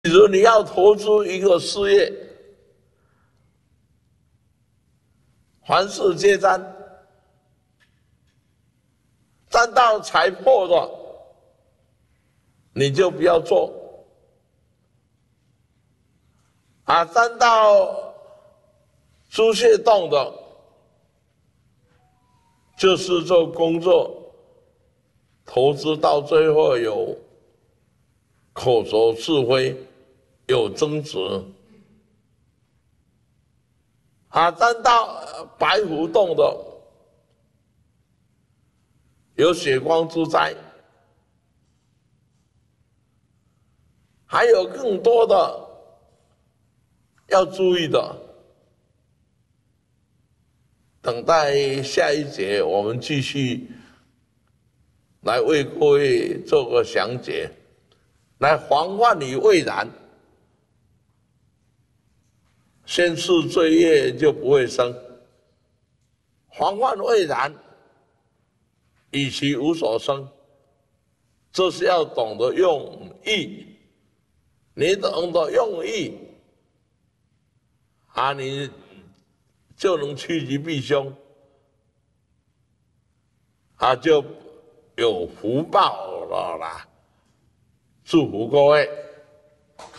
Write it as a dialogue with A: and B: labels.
A: 比如你要投资一个事业，凡事皆沾，沾到财破的，你就不要做；沾到猪血洞的，就是做工作，投资到最后有口舌是非，有争执。沾到白虎洞的，有血光之灾，还有更多的要注意的。等待下一节，我们继续来为各位做个详解，来防患于未然。先是罪业就不会生，防患未然，以其无所生。这是要懂得用意，你懂得用意，你就能趋吉避凶，就有福报了啦！祝福各位。